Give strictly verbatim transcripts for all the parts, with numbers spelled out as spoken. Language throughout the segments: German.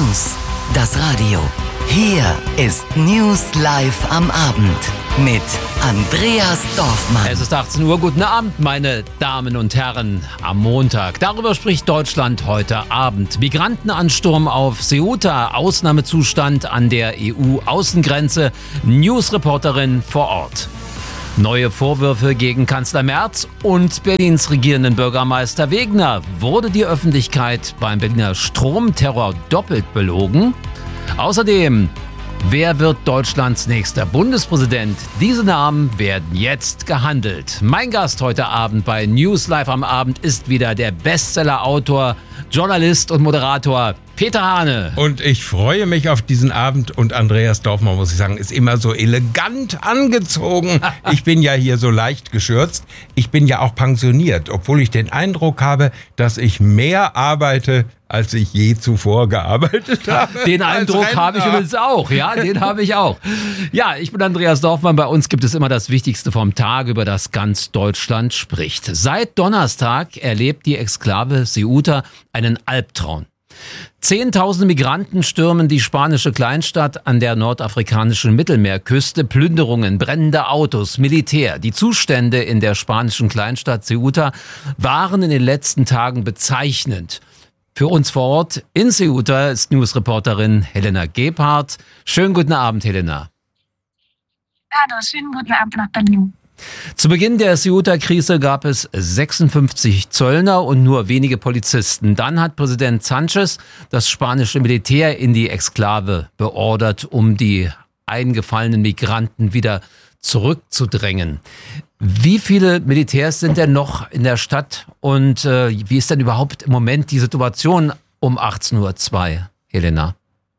News. Das Radio. Hier ist News Live am Abend mit Andreas Dorfmann. Es ist achtzehn Uhr. Guten Abend, meine Damen und Herren. Am Montag. Darüber spricht Deutschland heute Abend. Migrantenansturm auf Ceuta, Ausnahmezustand an der E U-Außengrenze. Newsreporterin vor Ort. Neue Vorwürfe gegen Kanzler Merz und Berlins regierenden Bürgermeister Wegner. Wurde die Öffentlichkeit beim Berliner Stromterror doppelt belogen? Außerdem, wer wird Deutschlands nächster Bundespräsident? Diese Namen werden jetzt gehandelt. Mein Gast heute Abend bei News Live am Abend ist wieder der Bestseller-Autor, Journalist und Moderator Peter Hane. Und ich freue mich auf diesen Abend und Andreas Dorfmann, muss ich sagen, ist immer so elegant angezogen. Ich bin ja hier so leicht geschürzt. Ich bin ja auch pensioniert, obwohl ich den Eindruck habe, dass ich mehr arbeite, als ich je zuvor gearbeitet habe. Den Eindruck habe ich übrigens auch, ja, den habe ich auch. Ja, ich bin Andreas Dorfmann. Bei uns gibt es immer das Wichtigste vom Tag, über das ganz Deutschland spricht. Seit Donnerstag erlebt die Exklave Ceuta einen Albtraum. Zehntausende Migranten stürmen die spanische Kleinstadt an der nordafrikanischen Mittelmeerküste. Plünderungen, brennende Autos, Militär. Die Zustände in der spanischen Kleinstadt Ceuta waren in den letzten Tagen bezeichnend. Für uns vor Ort in Ceuta ist Newsreporterin Helena Gebhardt. Schönen guten Abend, Helena. Hallo, schönen guten Abend nach Berlin. Zu Beginn der Ceuta-Krise gab es sechsundfünfzig Zöllner und nur wenige Polizisten. Dann hat Präsident Sánchez das spanische Militär in die Exklave beordert, um die eingefallenen Migranten wieder zurückzudrängen. Wie viele Militärs sind denn noch in der Stadt und äh, wie ist denn überhaupt im Moment die Situation um achtzehn Uhr zwei, Helena?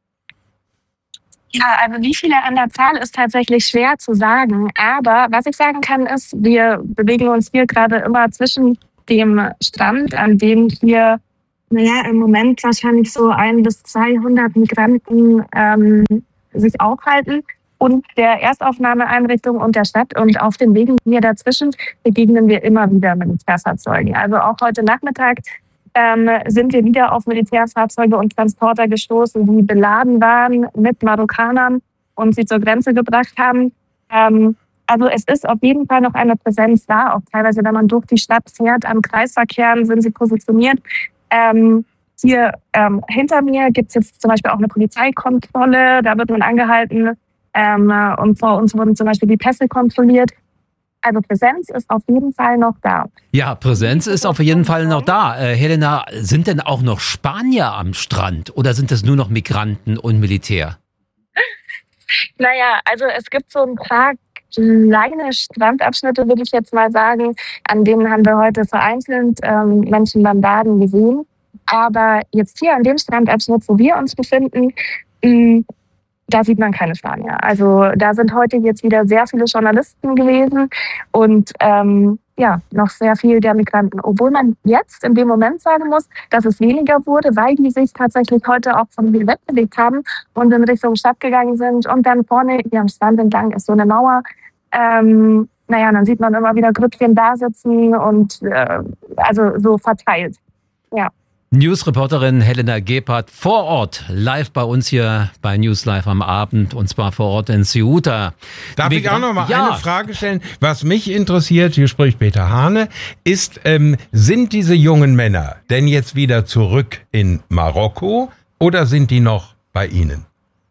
Ja, also wie viele an der Zahl ist tatsächlich schwer zu sagen. Aber was ich sagen kann ist, wir bewegen uns hier gerade immer zwischen dem Strand, an dem hier, naja, im Moment wahrscheinlich so ein bis zweihundert Migranten ähm, sich aufhalten, und der Erstaufnahmeeinrichtung und der Stadt. Und auf den Wegen hier dazwischen begegnen wir immer wieder Militärfahrzeugen. Also auch heute Nachmittag ähm, sind wir wieder auf Militärfahrzeuge und Transporter gestoßen, die beladen waren mit Marokkanern und sie zur Grenze gebracht haben. Ähm, also es ist auf jeden Fall noch eine Präsenz da. Auch teilweise, wenn man durch die Stadt fährt, an Kreisverkehren sind sie positioniert. Ähm, hier ähm, hinter mir gibt es jetzt zum Beispiel auch eine Polizeikontrolle. Da wird man angehalten. Ähm, und vor uns wurden zum Beispiel die Pässe kontrolliert. Also Präsenz ist auf jeden Fall noch da. Ja, Präsenz ist auf jeden Fall noch da. Äh, Helena, sind denn auch noch Spanier am Strand oder sind das nur noch Migranten und Militär? Naja, also es gibt so ein paar kleine Strandabschnitte, würde ich jetzt mal sagen. An denen haben wir heute vereinzelt ähm, Menschen beim Baden gesehen. Aber jetzt hier an dem Strandabschnitt, wo wir uns befinden, mh, da sieht man keine Spanier. Also da sind heute jetzt wieder sehr viele Journalisten gewesen und ähm, ja, noch sehr viel der Migranten. Obwohl man jetzt in dem Moment sagen muss, dass es weniger wurde, weil die sich tatsächlich heute auch von hier wegbewegt haben und in Richtung Stadt gegangen sind. Und dann vorne hier am Strand entlang ist so eine Mauer. Ähm, naja, dann sieht man immer wieder Grüppchen da sitzen und äh, also so verteilt. Ja. Newsreporterin Helena Gebhardt vor Ort, live bei uns hier bei News Live am Abend, und zwar vor Ort in Ceuta. Darf ich auch noch mal ja. eine Frage stellen? Was mich interessiert, hier spricht Peter Hane, ist, ähm, sind diese jungen Männer denn jetzt wieder zurück in Marokko oder sind die noch bei Ihnen?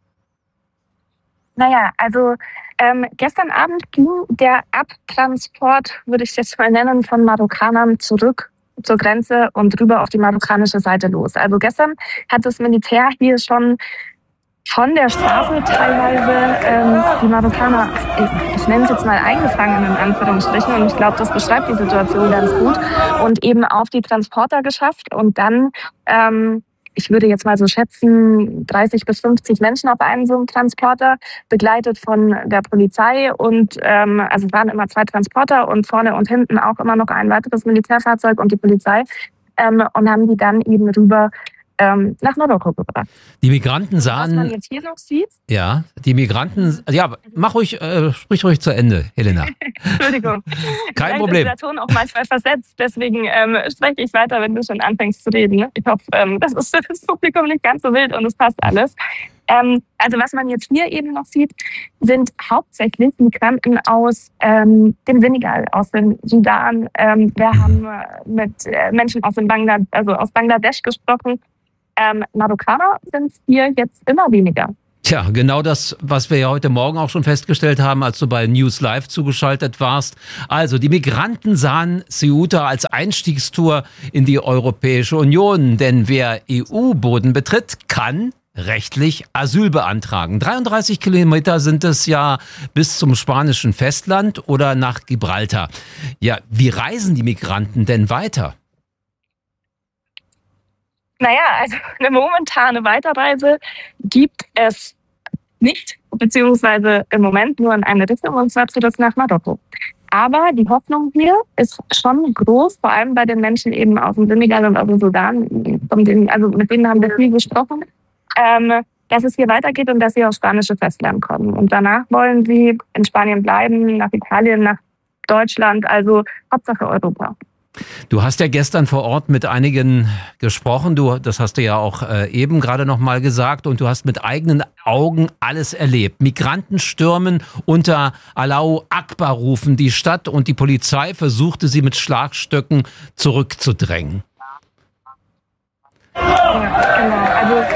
Naja, also ähm, gestern Abend ging der Abtransport, würde ich es jetzt mal nennen, von Marokkanern zurück zur Grenze und rüber auf die marokkanische Seite los. Also gestern hat das Militär hier schon von der Straße teilweise ähm, die Marokkaner, ich, ich nenne es jetzt mal eingefangen in Anführungsstrichen, und ich glaube, das beschreibt die Situation ganz gut, und eben auf die Transporter geschafft und dann ähm, ich würde jetzt mal so schätzen, dreißig bis fünfzig Menschen auf einem so einem Transporter, begleitet von der Polizei. Und ähm, also es waren immer zwei Transporter und vorne und hinten auch immer noch ein weiteres Militärfahrzeug und die Polizei. Ähm, und haben die dann eben rüber ähm, nach Marokko gebracht. Die Migranten sahen... Was man jetzt hier noch sieht... Ja, die Migranten... Ja, mach ruhig, äh, sprich ruhig zu Ende, Helena. Entschuldigung. Kein Vielleicht Problem. ist der Ton auch manchmal versetzt, deswegen ähm, spreche ich weiter, wenn du schon anfängst zu reden. Ich hoffe, ähm, das ist für das Publikum nicht ganz so wild und es passt alles. Ähm, also was man jetzt hier eben noch sieht, sind hauptsächlich Migranten aus ähm, dem Senegal, aus dem Sudan. Ähm, wir haben äh, mit äh, Menschen aus, dem Banglad- also aus Bangladesch gesprochen. Ähm, Marokkaner sind hier jetzt immer weniger. Tja, genau das, was wir ja heute Morgen auch schon festgestellt haben, als du bei News Live zugeschaltet warst. Also, die Migranten sahen Ceuta als Einstiegstour in die Europäische Union. Denn wer E U-Boden betritt, kann rechtlich Asyl beantragen. dreiunddreißig Kilometer sind es ja bis zum spanischen Festland oder nach Gibraltar. Ja, wie reisen die Migranten denn weiter? Naja, also eine momentane Weiterreise gibt es nicht, beziehungsweise im Moment nur in eine Richtung, und zwar zurück nach Marokko. Aber die Hoffnung hier ist schon groß, vor allem bei den Menschen eben aus dem Senegal und aus dem Sudan, von denen, also mit denen haben wir viel gesprochen, ähm, dass es hier weitergeht und dass sie aufs spanische Festland kommen. Und danach wollen sie in Spanien bleiben, nach Italien, nach Deutschland, also Hauptsache Europa. Du hast ja gestern vor Ort mit einigen gesprochen, du, das hast du ja auch äh, eben gerade noch mal gesagt, und du hast mit eigenen Augen alles erlebt. Migranten stürmen unter Allahu Akbar rufen die Stadt und die Polizei versuchte sie mit Schlagstöcken zurückzudrängen. Ja, genau. Also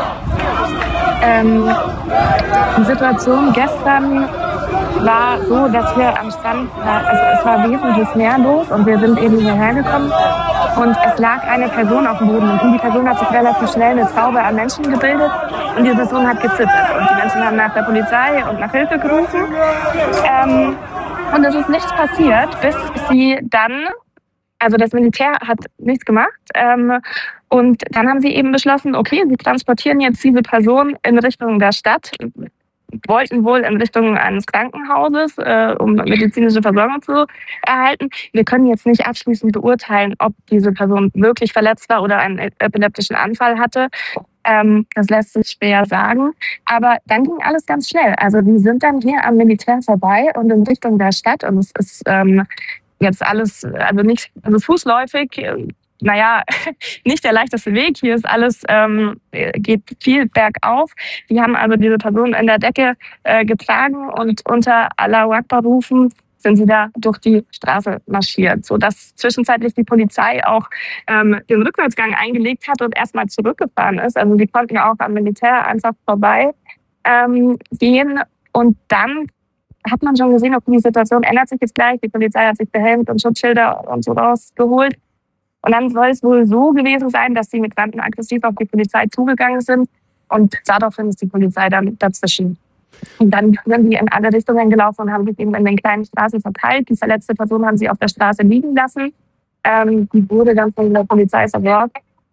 ähm, die Situation gestern war so, dass wir am Strand, also es war wesentlich mehr los und wir sind eben hierher gekommen und es lag eine Person auf dem Boden und die Person hat sich relativ schnell eine Traube an Menschen gebildet und die Person hat gezittert und die Menschen haben nach der Polizei und nach Hilfe gerufen ähm, und es ist nichts passiert, bis sie dann, also das Militär hat nichts gemacht ähm, und dann haben sie eben beschlossen, okay, sie transportieren jetzt diese Person in Richtung der Stadt, wollten wohl in Richtung eines Krankenhauses, äh, um medizinische Versorgung zu erhalten. Wir können jetzt nicht abschließend beurteilen, ob diese Person wirklich verletzt war oder einen epileptischen Anfall hatte. Ähm, das lässt sich schwer sagen. Aber dann ging alles ganz schnell. Also die sind dann hier am Militär vorbei und in Richtung der Stadt. Und es ist ähm, jetzt alles, also nicht, also fußläufig, naja, nicht der leichteste Weg. Hier ist alles, ähm, geht viel bergauf. Die haben also diese Person in der Decke äh, getragen und unter Allahu Akbar rufen sind sie da durch die Straße marschiert, sodass zwischenzeitlich die Polizei auch ähm, den Rückwärtsgang eingelegt hat und erstmal zurückgefahren ist. Also sie konnten auch am Militär einfach vorbei ähm, gehen und dann hat man schon gesehen, okay, die Situation ändert sich jetzt gleich. Die Polizei hat sich behelmt und Schutzschilder und so rausgeholt. Und dann soll es wohl so gewesen sein, dass die Migranten aggressiv auf die Polizei zugegangen sind und daraufhin ist die Polizei dann dazwischen. Und dann sind die in alle Richtungen gelaufen und haben sich eben in den kleinen Straßen verteilt. Die verletzte Person haben sie auf der Straße liegen lassen. Ähm, die wurde dann von der Polizei versorgt.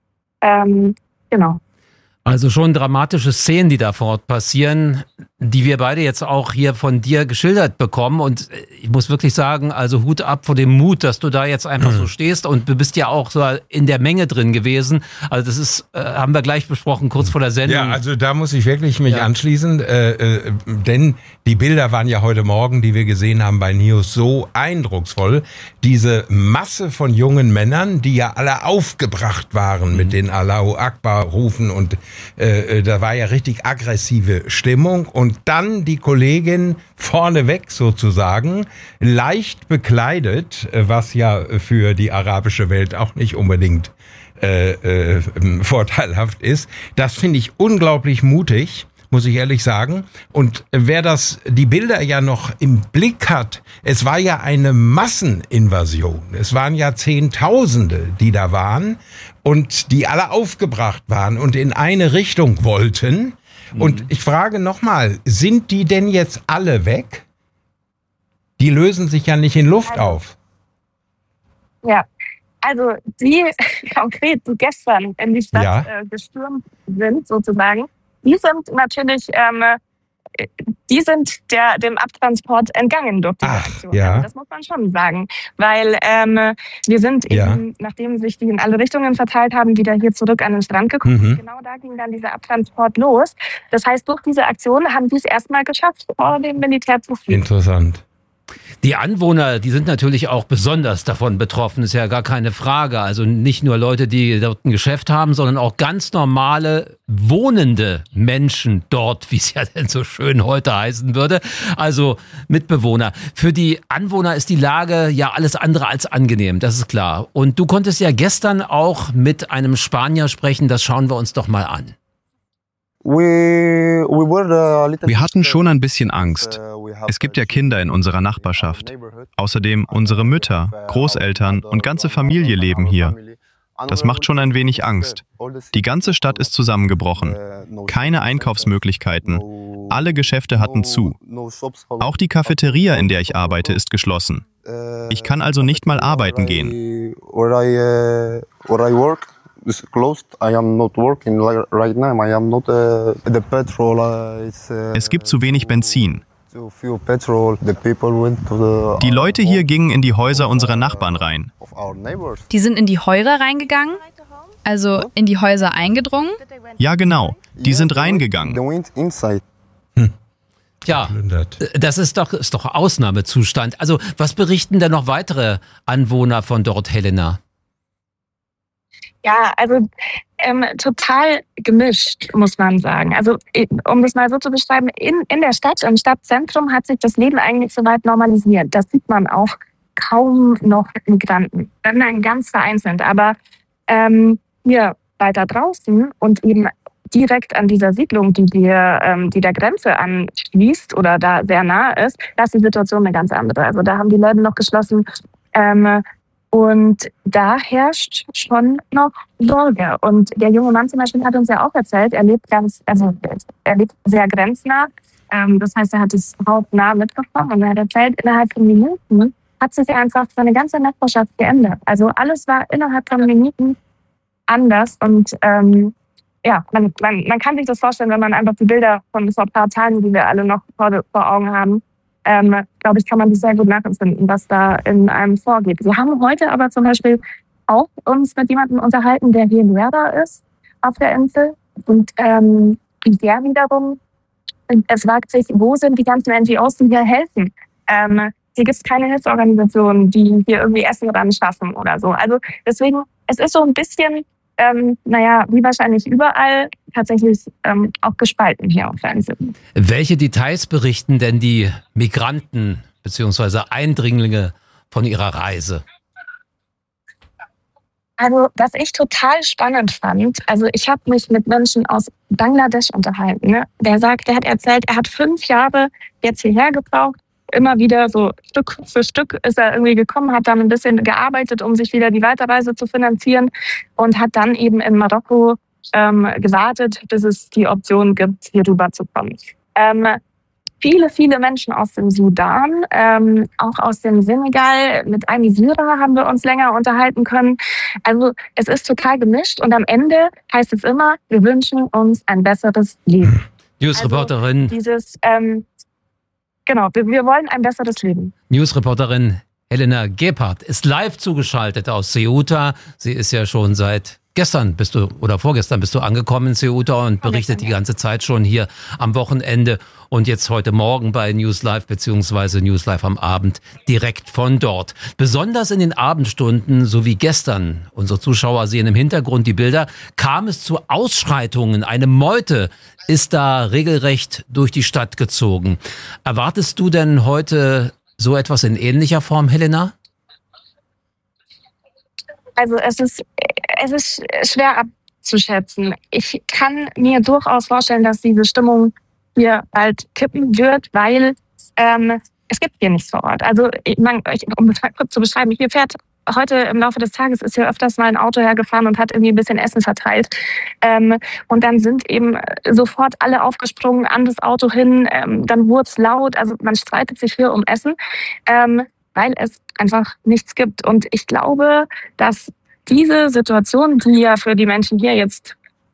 Ähm, genau. Also schon dramatische Szenen, die da vor Ort passieren, die wir beide jetzt auch hier von dir geschildert bekommen. Und ich muss wirklich sagen, also Hut ab vor dem Mut, dass du da jetzt einfach mhm. so stehst. Und du bist ja auch so in der Menge drin gewesen. Also das ist, äh, haben wir gleich besprochen, kurz vor der Sendung. Ja, also da muss ich wirklich mich ja. anschließen. Äh, äh, denn die Bilder waren ja heute Morgen, die wir gesehen haben bei News, so eindrucksvoll. Diese Masse von jungen Männern, die ja alle aufgebracht waren mhm. mit den Allahu Akbar rufen und Äh, da war ja richtig aggressive Stimmung und dann die Kollegin vorneweg sozusagen, leicht bekleidet, was ja für die arabische Welt auch nicht unbedingt äh, äh, vorteilhaft ist. Das finde ich unglaublich mutig, muss ich ehrlich sagen. Und wer das, die Bilder ja noch im Blick hat, es war ja eine Masseninvasion. Es waren ja Zehntausende, die da waren und die alle aufgebracht waren und in eine Richtung wollten. Mhm. Und ich frage nochmal, sind die denn jetzt alle weg? Die lösen sich ja nicht in Luft also, auf. Ja, also die konkret, die gestern in die Stadt ja. äh, gestürmt sind sozusagen, die sind natürlich ähm, die sind der, dem Abtransport entgangen durch diese Ach, Aktion. ja. Also das muss man schon sagen. Weil ähm, wir sind Ja. eben, nachdem sich die in alle Richtungen verteilt haben, wieder hier zurück an den Strand gekommen. Mhm. Und genau da ging dann dieser Abtransport los. Das heißt, durch diese Aktion haben die es erstmal geschafft, vor dem Militär zu fliehen. Interessant. Die Anwohner, die sind natürlich auch besonders davon betroffen, ist ja gar keine Frage. Also nicht nur Leute, die dort ein Geschäft haben, sondern auch ganz normale wohnende Menschen dort, wie es ja denn so schön heute heißen würde. Also Mitbewohner. Für die Anwohner ist die Lage ja alles andere als angenehm, das ist klar. Und du konntest ja gestern auch mit einem Spanier sprechen, das schauen wir uns doch mal an. Wir hatten schon ein bisschen Angst. Es gibt ja Kinder in unserer Nachbarschaft. Außerdem unsere Mütter, Großeltern und ganze Familie leben hier. Das macht schon ein wenig Angst. Die ganze Stadt ist zusammengebrochen. Keine Einkaufsmöglichkeiten. Alle Geschäfte hatten zu. Auch die Cafeteria, in der ich arbeite, ist geschlossen. Ich kann also nicht mal arbeiten gehen. Is closed. I am not working right now. I am not uh, the petrol is. Uh, Es gibt zu wenig Benzin. Too few petrol. The people went to the. Die Leute hier gingen in die Häuser unserer Nachbarn rein. Of our neighbors. Die sind in die Häuser reingegangen? Also in die Häuser eingedrungen? Ja, genau. Die sind reingegangen. They went inside. Ja, Geplündert. das ist doch, ist doch Ausnahmezustand. Also was berichten denn noch weitere Anwohner von dort, Helena? Ja, also ähm, total gemischt, muss man sagen. Also um das mal so zu beschreiben, in, in der Stadt, im Stadtzentrum hat sich das Leben eigentlich soweit normalisiert. Das sieht man auch kaum noch Migranten, wenn dann ganz vereinzelt. Aber ähm, hier weiter draußen und eben direkt an dieser Siedlung, die, dir, ähm, die der Grenze anschließt oder da sehr nah ist, da ist die Situation eine ganz andere. Also da haben die Läden noch geschlossen. Ähm, Und da herrscht schon noch Sorge. Und der junge Mann zum Beispiel hat uns ja auch erzählt, er lebt ganz, also er lebt sehr grenznah. Ähm, das heißt, er hat es hautnah mitbekommen und er hat erzählt, innerhalb von Minuten hat sich einfach seine ganze Nachbarschaft geändert. Also alles war innerhalb von Minuten anders. Und ähm, ja, man, man, man kann sich das vorstellen, wenn man einfach die Bilder von vor ein paar Tagen, die wir alle noch vor, vor Augen haben, Ähm, glaube ich, kann man das sehr gut nachempfinden, was da in einem vorgeht. Wir haben heute aber zum Beispiel auch uns mit jemandem unterhalten, der hier in Werder ist, auf der Insel. Und ähm, der wiederum, es fragt sich, wo sind die ganzen N G Os, die hier helfen? Ähm, hier gibt es keine Hilfsorganisationen, die hier irgendwie Essen ran schaffen oder so. Also deswegen, es ist so ein bisschen, ähm, naja, wie wahrscheinlich überall, tatsächlich ähm, auch gespalten hier auf der Insel. Welche Details berichten denn die Migranten bzw. Eindringlinge von ihrer Reise? Also was ich total spannend fand, also ich habe mich mit Menschen aus Bangladesch unterhalten. Ne? Der sagt, der hat erzählt, er hat fünf Jahre jetzt hierher gebraucht. Immer wieder so Stück für Stück ist er irgendwie gekommen, hat dann ein bisschen gearbeitet, um sich wieder die Weiterreise zu finanzieren und hat dann eben in Marokko ähm, gewartet, bis es die Option gibt, hier rüber zu kommen. Ähm, viele, viele Menschen aus dem Sudan, ähm, auch aus dem Senegal, mit einem Syrer haben wir uns länger unterhalten können. Also es ist total gemischt und am Ende heißt es immer, wir wünschen uns ein besseres Leben. Newsreporterin. Also dieses, ähm, genau, wir, wir wollen ein besseres Leben. Newsreporterin Helena Gebhardt ist live zugeschaltet aus Ceuta. Sie ist ja schon seit gestern bist du oder vorgestern bist du angekommen in Ceuta und berichtet die ganze Zeit schon hier am Wochenende und jetzt heute Morgen bei News Live beziehungsweise News Live am Abend direkt von dort. Besonders in den Abendstunden, so wie gestern, unsere Zuschauer sehen im Hintergrund die Bilder, kam es zu Ausschreitungen. Eine Meute ist da regelrecht durch die Stadt gezogen. Erwartest du denn heute so etwas in ähnlicher Form, Helena? Also es ist, es ist schwer abzuschätzen. Ich kann mir durchaus vorstellen, dass diese Stimmung hier bald kippen wird, weil ähm, es gibt hier nichts vor Ort. Also ich, man, ich, um es mal kurz zu beschreiben, hier fährt heute im Laufe des Tages ist hier öfters mal ein Auto hergefahren und hat irgendwie ein bisschen Essen verteilt. Ähm, und dann sind eben sofort alle aufgesprungen an das Auto hin. Ähm, dann wurde es laut. Also man streitet sich hier um Essen. Ähm, weil es einfach nichts gibt. Und ich glaube, dass diese Situation, die ja für die Menschen hier jetzt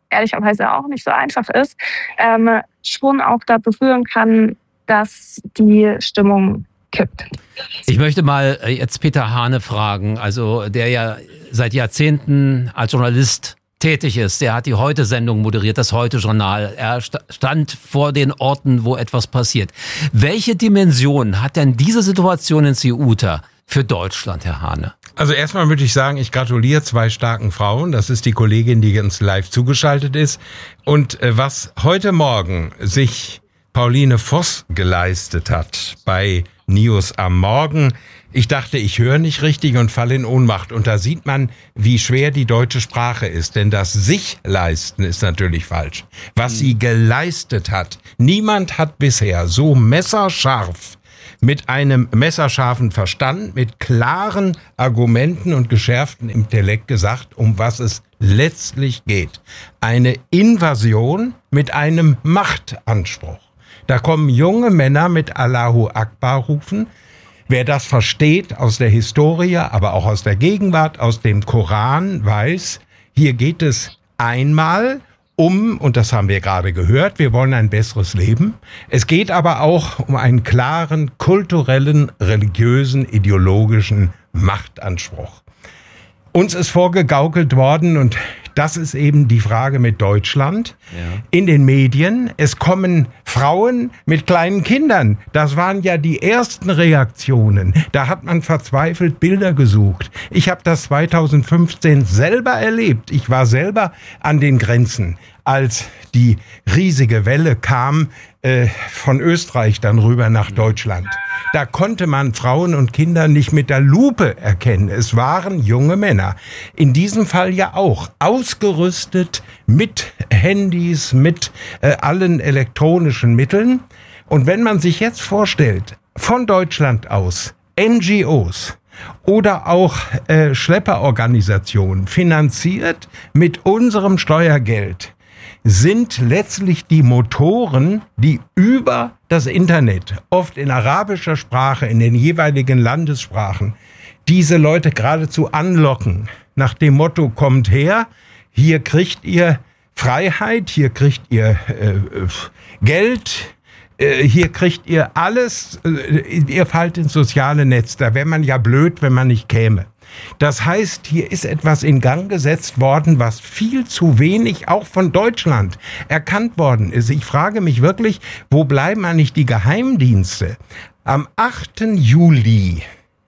ehrlicherweise auch nicht so einfach ist, ähm, schon auch dazu führen kann, dass die Stimmung kippt. Ich möchte mal jetzt Peter Hane fragen, also der ja seit Jahrzehnten als Journalist tätig ist. Der hat die Heute-Sendung moderiert, das Heute-Journal. Er stand vor den Orten, wo etwas passiert. Welche Dimension hat denn diese Situation in Ceuta für Deutschland, Herr Hane? Also erstmal würde ich sagen, ich gratuliere zwei starken Frauen. Das ist die Kollegin, die ganz live zugeschaltet ist. Und äh, was heute Morgen sich Pauline Voss geleistet hat bei News am Morgen. Ich dachte, ich höre nicht richtig und falle in Ohnmacht. Und da sieht man, wie schwer die deutsche Sprache ist. Denn das sich leisten ist natürlich falsch. Was sie geleistet hat. Niemand hat bisher so messerscharf, mit einem messerscharfen Verstand, mit klaren Argumenten und geschärften Intellekt gesagt, um was es letztlich geht. Eine Invasion mit einem Machtanspruch. Da kommen junge Männer mit Allahu Akbar rufen. Wer das versteht aus der Historie, aber auch aus der Gegenwart, aus dem Koran, weiß, hier geht es einmal um, und das haben wir gerade gehört, wir wollen ein besseres Leben. Es geht aber auch um einen klaren kulturellen, religiösen, ideologischen Machtanspruch. Uns ist vorgegaukelt worden, und das ist eben die Frage mit Deutschland. Ja. In den Medien, es kommen Frauen mit kleinen Kindern. Das waren ja die ersten Reaktionen. Da hat man verzweifelt Bilder gesucht. Ich habe das zweitausendfünfzehn selber erlebt. Ich war selber an den Grenzen, als die riesige Welle kam äh, von Österreich dann rüber nach Deutschland. Da konnte man Frauen und Kinder nicht mit der Lupe erkennen. Es waren junge Männer. In diesem Fall ja auch ausgerüstet mit Handys, mit äh, allen elektronischen Mitteln. Und wenn man sich jetzt vorstellt, von Deutschland aus N G Os oder auch äh, Schlepperorganisationen, finanziert mit unserem Steuergeld, sind letztlich die Motoren, die über das Internet, oft in arabischer Sprache, in den jeweiligen Landessprachen, diese Leute geradezu anlocken. Nach dem Motto, kommt her, hier kriegt ihr Freiheit, hier kriegt ihr äh, Geld, äh, hier kriegt ihr alles, äh, ihr fallt ins soziale Netz. Da wäre man ja blöd, wenn man nicht käme. Das heißt, hier ist etwas in Gang gesetzt worden, was viel zu wenig auch von Deutschland erkannt worden ist. Ich frage mich wirklich, wo bleiben eigentlich die Geheimdienste? Am achten Juli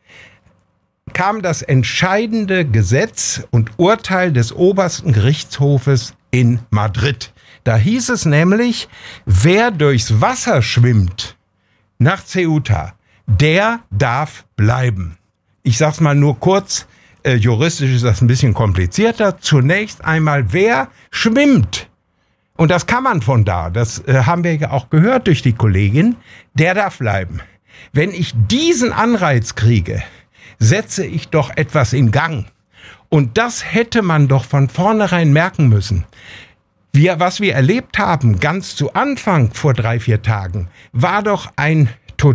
kam das entscheidende Gesetz und Urteil des obersten Gerichtshofes in Madrid. Da hieß es nämlich, wer durchs Wasser schwimmt nach Ceuta, der darf bleiben. Ich sag's mal nur kurz, äh, juristisch ist das ein bisschen komplizierter. Zunächst einmal, wer schwimmt? Und das kann man von da, das äh, haben wir ja auch gehört durch die Kollegin, der darf bleiben. Wenn ich diesen Anreiz kriege, setze ich doch etwas in Gang. Und das hätte man doch von vornherein merken müssen. Wir, was wir erlebt haben, ganz zu Anfang vor drei, vier Tagen, war doch ein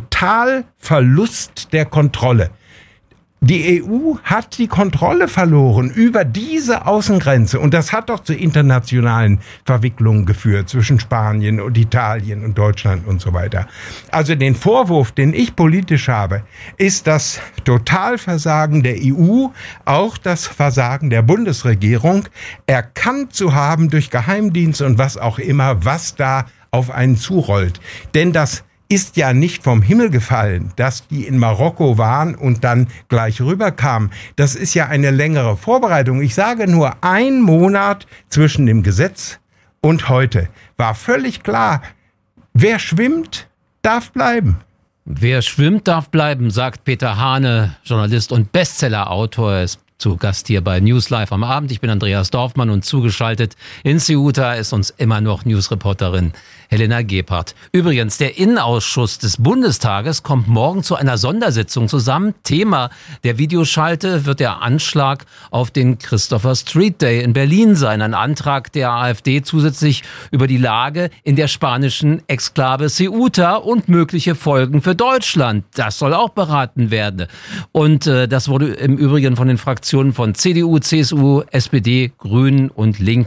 Totalverlust der Kontrolle. Die E U hat die Kontrolle verloren über diese Außengrenze, und das hat doch zu internationalen Verwicklungen geführt zwischen Spanien und Italien und Deutschland und so weiter. Also den Vorwurf, den ich politisch habe, ist das Totalversagen der E U, auch das Versagen der Bundesregierung, erkannt zu haben durch Geheimdienste und was auch immer, was da auf einen zurollt. Denn das ist ja nicht vom Himmel gefallen, dass die in Marokko waren und dann gleich rüberkamen. Das ist ja eine längere Vorbereitung. Ich sage nur, ein Monat zwischen dem Gesetz und heute war völlig klar, wer schwimmt, darf bleiben. Wer schwimmt, darf bleiben, sagt Peter Hane, Journalist und Bestsellerautor. Er ist zu Gast hier bei News Live am Abend. Ich bin Andreas Dorfmann, und zugeschaltet in Ceuta ist uns immer noch Newsreporterin Helena Gebhardt. Übrigens, der Innenausschuss des Bundestages kommt morgen zu einer Sondersitzung zusammen. Thema der Videoschalte wird der Anschlag auf den Christopher Street Day in Berlin sein. Ein Antrag der AfD zusätzlich über die Lage in der spanischen Exklave Ceuta und mögliche Folgen für Deutschland. Das soll auch beraten werden. Und äh, das wurde im Übrigen von den Fraktionen von C D U, C S U, S P D, Grünen und Linken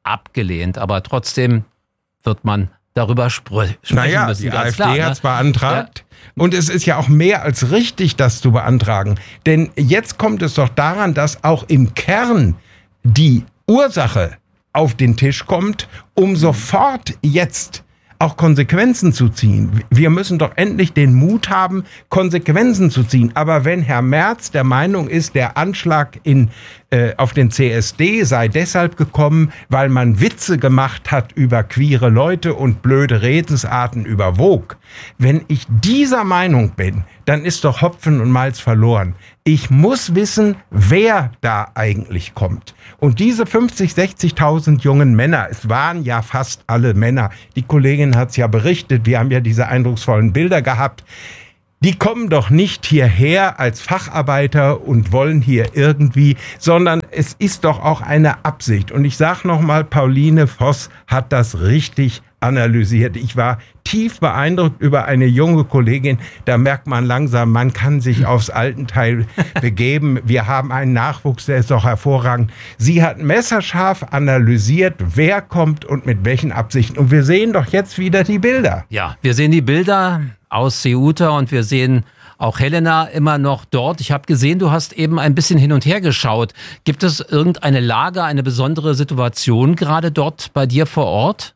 abgelehnt. Aber trotzdem wird man darüber spr- sprechen naja, müssen. Die ganz AfD klar, hat es ne? beantragt. Ja. Und es ist ja auch mehr als richtig, das zu beantragen. Denn jetzt kommt es doch daran, dass auch im Kern die Ursache auf den Tisch kommt, um sofort jetzt auch Konsequenzen zu ziehen. Wir müssen doch endlich den Mut haben, Konsequenzen zu ziehen. Aber wenn Herr Merz der Meinung ist, der Anschlag in, äh, auf den C S D sei deshalb gekommen, weil man Witze gemacht hat über queere Leute und blöde Redensarten über Vogue. Wenn ich dieser Meinung bin, dann ist doch Hopfen und Malz verloren. Ich muss wissen, wer da eigentlich kommt. Und diese fünfzig, sechzigtausend jungen Männer, es waren ja fast alle Männer, die Kollegin hat es ja berichtet, wir haben ja diese eindrucksvollen Bilder gehabt, die kommen doch nicht hierher als Facharbeiter und wollen hier irgendwie, sondern es ist doch auch eine Absicht. Und ich sage nochmal, Pauline Voss hat das richtig analysiert. Ich war tief beeindruckt über eine junge Kollegin. Da merkt man langsam, man kann sich aufs Altenteil begeben. Wir haben einen Nachwuchs, der ist doch hervorragend. Sie hat messerscharf analysiert, wer kommt und mit welchen Absichten. Und wir sehen doch jetzt wieder die Bilder. Ja, wir sehen die Bilder aus Ceuta und wir sehen auch Helena immer noch dort. Ich habe gesehen, du hast eben ein bisschen hin und her geschaut. Gibt es irgendeine Lage, eine besondere Situation gerade dort bei dir vor Ort?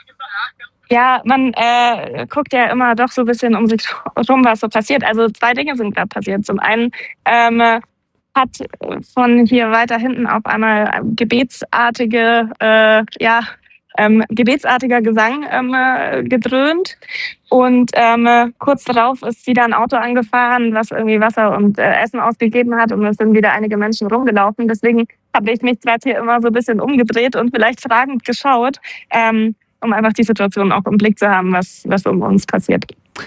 Ja, man äh, guckt ja immer doch so ein bisschen um sich rum, was so passiert. Also zwei Dinge sind gerade passiert. Zum einen ähm, hat von hier weiter hinten auf einmal gebetsartige, äh, ja, ähm, gebetsartiger Gesang ähm, gedröhnt. Und ähm, kurz darauf ist wieder ein Auto angefahren, was irgendwie Wasser und äh, Essen ausgegeben hat. Und es sind wieder einige Menschen rumgelaufen. Deswegen habe ich mich gerade hier immer so ein bisschen umgedreht und vielleicht fragend geschaut. Ähm, um einfach die Situation auch im Blick zu haben, was, was um uns passiert.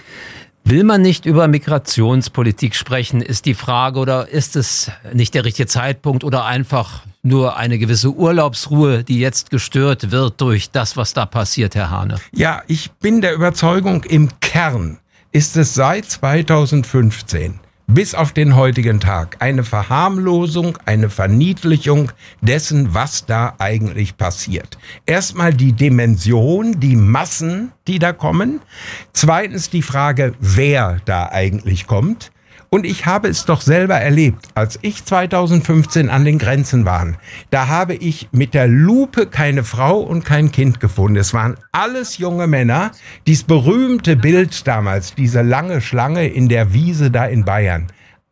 Will man nicht über Migrationspolitik sprechen, ist die Frage, oder ist es nicht der richtige Zeitpunkt oder einfach nur eine gewisse Urlaubsruhe, die jetzt gestört wird durch das, was da passiert, Herr Hahne? Ja, ich bin der Überzeugung, im Kern ist es seit zweitausendfünfzehn bis auf den heutigen Tag eine Verharmlosung, eine Verniedlichung dessen, was da eigentlich passiert. Erstmal die Dimension, die Massen, die da kommen. Zweitens die Frage, wer da eigentlich kommt. Und ich habe es doch selber erlebt, als ich zweitausendfünfzehn an den Grenzen war. Da habe ich mit der Lupe keine Frau und kein Kind gefunden. Es waren alles junge Männer. Dieses berühmte Bild damals, diese lange Schlange in der Wiese da in Bayern.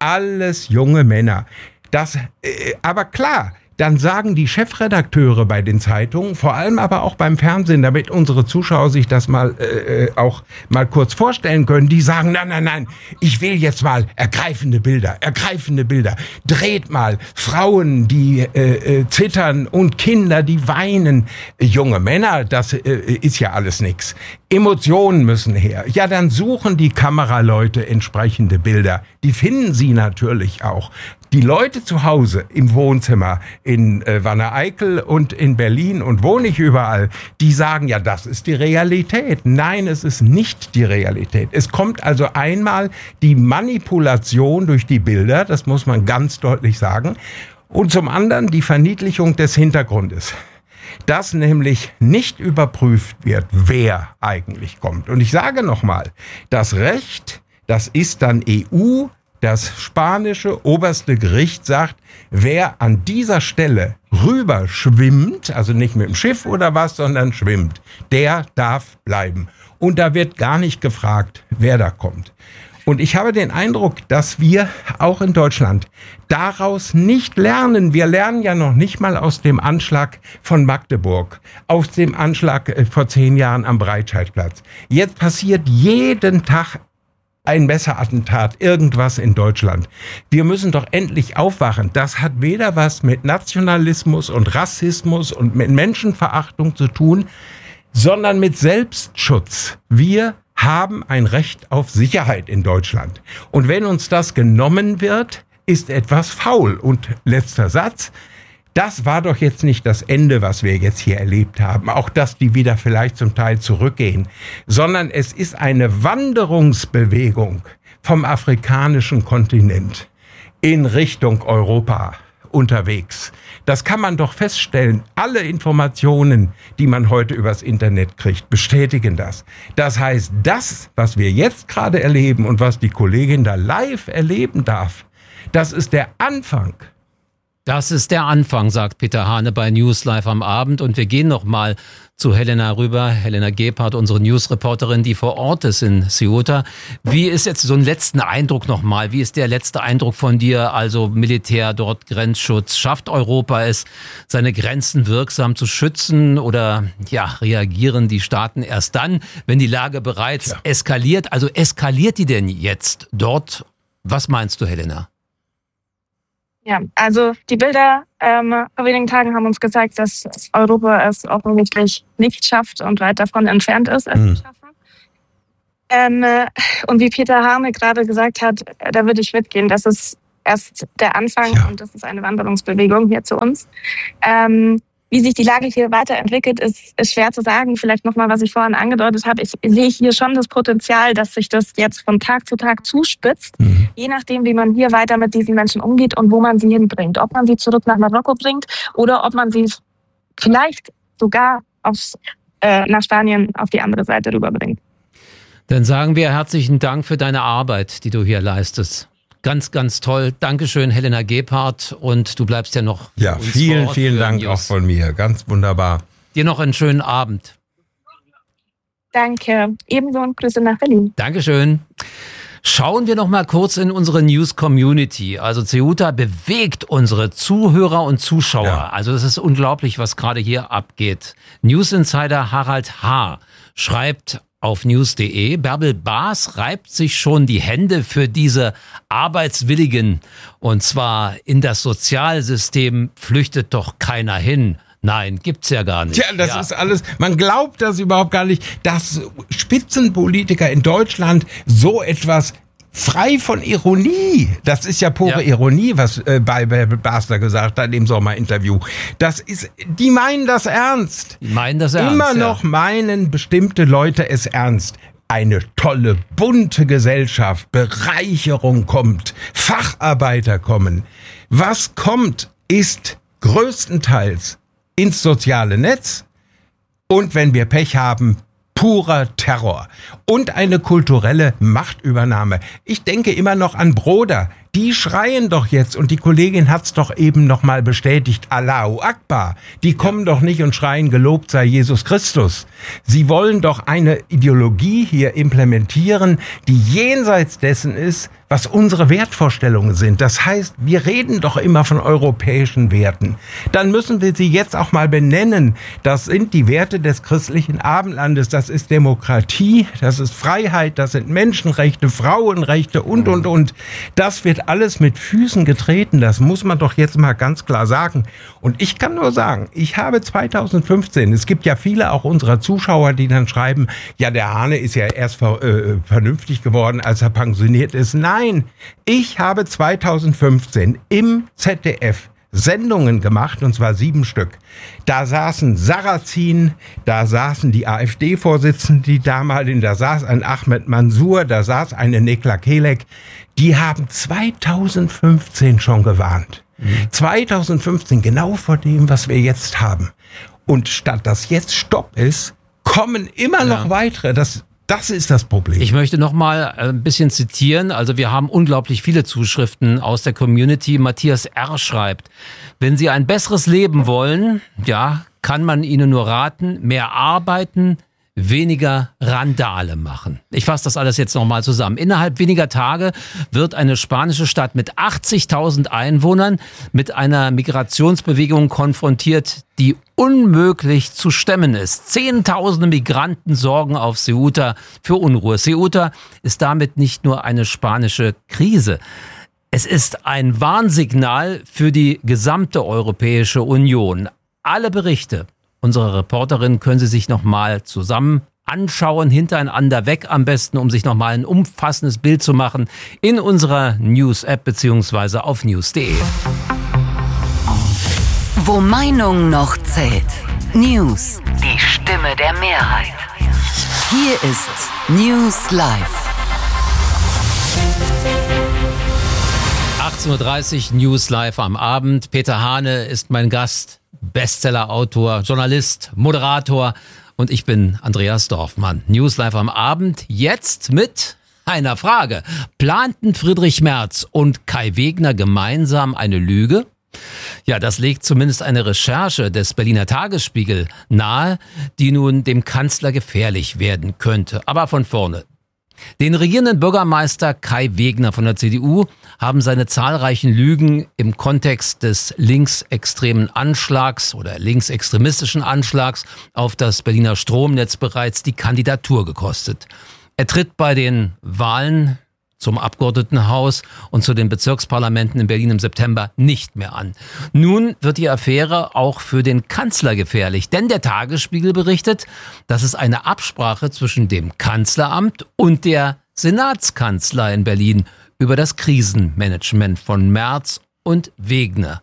Alles junge Männer. Das, äh, aber klar, dann sagen die Chefredakteure bei den Zeitungen, vor allem aber auch beim Fernsehen, damit unsere Zuschauer sich das mal äh, auch mal kurz vorstellen können, die sagen, nein, nein, nein, ich will jetzt mal ergreifende Bilder, ergreifende Bilder. Dreht mal Frauen, die äh, äh, zittern und Kinder, die weinen. Junge Männer, das äh, ist ja alles nix. Emotionen müssen her. Ja, dann suchen die Kameraleute entsprechende Bilder. Die finden sie natürlich auch. Die Leute zu Hause im Wohnzimmer in äh, Wanne-Eickel und in Berlin und wo nicht überall, die sagen, ja, das ist die Realität. Nein, es ist nicht die Realität. Es kommt also einmal die Manipulation durch die Bilder, das muss man ganz deutlich sagen, und zum anderen die Verniedlichung des Hintergrundes. Dass nämlich nicht überprüft wird, wer eigentlich kommt. Und ich sage nochmal, das Recht, das ist dann E U, das spanische oberste Gericht sagt, wer an dieser Stelle rüber schwimmt, also nicht mit dem Schiff oder was, sondern schwimmt, der darf bleiben. Und da wird gar nicht gefragt, wer da kommt. Und ich habe den Eindruck, dass wir auch in Deutschland daraus nicht lernen. Wir lernen ja noch nicht mal aus dem Anschlag von Magdeburg, aus dem Anschlag vor zehn Jahren am Breitscheidplatz. Jetzt passiert jeden Tag ein Messerattentat, irgendwas in Deutschland. Wir müssen doch endlich aufwachen. Das hat weder was mit Nationalismus und Rassismus und mit Menschenverachtung zu tun, sondern mit Selbstschutz. Wir haben ein Recht auf Sicherheit in Deutschland. Und wenn uns das genommen wird, ist etwas faul. Und letzter Satz, das war doch jetzt nicht das Ende, was wir jetzt hier erlebt haben. Auch, dass die wieder vielleicht zum Teil zurückgehen. Sondern es ist eine Wanderungsbewegung vom afrikanischen Kontinent in Richtung Europa. unterwegs. Das kann man doch feststellen. Alle Informationen, die man heute übers Internet kriegt, bestätigen das. Das heißt, das, was wir jetzt gerade erleben und was die Kollegin da live erleben darf, das ist der Anfang. Das ist der Anfang, sagt Peter Hane bei News Live am Abend. Und wir gehen noch mal zu Helena rüber. Helena Gebhardt, unsere Newsreporterin, die vor Ort ist in Ceuta. Wie ist jetzt so ein letzten Eindruck noch mal? Wie ist der letzte Eindruck von dir? Also Militär dort, Grenzschutz. Schafft Europa es, seine Grenzen wirksam zu schützen? Oder ja, reagieren die Staaten erst dann, wenn die Lage bereits ja. eskaliert? Also eskaliert die denn jetzt dort? Was meinst du, Helena? Ja, also die Bilder ähm, vor wenigen Tagen haben uns gezeigt, dass Europa es offensichtlich nicht schafft und weit davon entfernt ist, es mhm. zu schaffen. Ähm, und wie Peter Hane gerade gesagt hat, da würde ich mitgehen, das ist erst der Anfang ja. und das ist eine Wanderungsbewegung hier zu uns. Ähm, Wie sich die Lage hier weiterentwickelt, ist, ist schwer zu sagen. Vielleicht nochmal, was ich vorhin angedeutet habe. Ich sehe hier schon das Potenzial, dass sich das jetzt von Tag zu Tag zuspitzt. Mhm. Je nachdem, wie man hier weiter mit diesen Menschen umgeht und wo man sie hinbringt. Ob man sie zurück nach Marokko bringt oder ob man sie vielleicht sogar aufs, äh, nach Spanien auf die andere Seite rüberbringt. Dann sagen wir herzlichen Dank für deine Arbeit, die du hier leistest. Ganz, ganz toll. Dankeschön, Helena Gebhardt. Und du bleibst ja noch. Ja, vielen, vielen Dank auch von mir. Ganz wunderbar. Dir noch einen schönen Abend. Danke. Ebenso und Grüße nach Berlin. Dankeschön. Schauen wir noch mal kurz in unsere News-Community. Also Ceuta bewegt unsere Zuhörer und Zuschauer. Ja. Also es ist unglaublich, was gerade hier abgeht. News-Insider Harald H. schreibt auf news punkt de, Bärbel Baas reibt sich schon die Hände für diese Arbeitswilligen. Und zwar in das Sozialsystem flüchtet doch keiner hin. Nein, gibt's ja gar nicht. Tja, das ja. ist alles, man glaubt das überhaupt gar nicht, dass Spitzenpolitiker in Deutschland so etwas frei von Ironie, das ist ja pure ja. Ironie, was äh, bei Basler gesagt hat im Sommerinterview. Das ist, die meinen das ernst. Die meinen das ernst. Immer noch ja. meinen bestimmte Leute es ernst. Eine tolle, bunte Gesellschaft, Bereicherung kommt, Facharbeiter kommen. Was kommt, ist größtenteils ins soziale Netz und wenn wir Pech haben, purer Terror und eine kulturelle Machtübernahme. Ich denke immer noch an Broder. Die schreien doch jetzt, und die Kollegin hat's doch eben noch mal bestätigt, Allahu Akbar. Die kommen doch nicht und schreien, gelobt sei Jesus Christus. Sie wollen doch eine Ideologie hier implementieren, die jenseits dessen ist, was unsere Wertvorstellungen sind. Das heißt, wir reden doch immer von europäischen Werten. Dann müssen wir sie jetzt auch mal benennen. Das sind die Werte des christlichen Abendlandes. Das ist Demokratie, das ist Freiheit, das sind Menschenrechte, Frauenrechte und, und, und. Das wird alles mit Füßen getreten. Das muss man doch jetzt mal ganz klar sagen. Und ich kann nur sagen, ich habe zweitausendfünfzehn, es gibt ja viele auch unserer Zuschauer, die dann schreiben, ja, der Hane ist ja erst äh, vernünftig geworden, als er pensioniert ist. Nein, ich habe zweitausendfünfzehn im Z D F Sendungen gemacht, und zwar sieben Stück. Da saßen Sarrazin, da saßen die AfD-Vorsitzenden, die damaligen, da saß ein Ahmed Mansour, da saß eine Nekla Kelek. Die haben zweitausendfünfzehn schon gewarnt. Mhm. zweitausendfünfzehn, genau vor dem, was wir jetzt haben. Und statt dass jetzt Stopp ist, kommen immer ja. noch weitere. Das Das ist das Problem. Ich möchte noch mal ein bisschen zitieren. Also wir haben unglaublich viele Zuschriften aus der Community. Matthias R. schreibt, wenn Sie ein besseres Leben wollen, ja, kann man Ihnen nur raten, mehr arbeiten, weniger Randale machen. Ich fasse das alles jetzt nochmal zusammen. Innerhalb weniger Tage wird eine spanische Stadt mit achtzigtausend Einwohnern mit einer Migrationsbewegung konfrontiert, die unmöglich zu stemmen ist. Zehntausende Migranten sorgen auf Ceuta für Unruhe. Ceuta ist damit nicht nur eine spanische Krise. Es ist ein Warnsignal für die gesamte Europäische Union. Alle Berichte unserer Reporterin können Sie sich nochmal zusammen anschauen, hintereinander weg am besten, um sich nochmal ein umfassendes Bild zu machen, in unserer News-App beziehungsweise auf news punkt de. Wo Meinung noch zählt. News. Die Stimme der Mehrheit. Hier ist News Live. achtzehn Uhr dreißig, News Live am Abend. Peter Hane ist mein Gast, Bestseller-Autor, Journalist, Moderator und ich bin Andreas Dorfmann. News Live am Abend, jetzt mit einer Frage. Planten Friedrich Merz und Kai Wegner gemeinsam eine Lüge? Ja, das legt zumindest eine Recherche des Berliner Tagesspiegel nahe, die nun dem Kanzler gefährlich werden könnte. Aber von vorne. Den regierenden Bürgermeister Kai Wegner von der C D U haben seine zahlreichen Lügen im Kontext des linksextremen Anschlags oder linksextremistischen Anschlags auf das Berliner Stromnetz bereits die Kandidatur gekostet. Er tritt bei den Wahlen zum Abgeordnetenhaus und zu den Bezirksparlamenten in Berlin im September nicht mehr an. Nun wird die Affäre auch für den Kanzler gefährlich, denn der Tagesspiegel berichtet, dass es eine Absprache zwischen dem Kanzleramt und der Senatskanzlei in Berlin über das Krisenmanagement von Merz und Wegner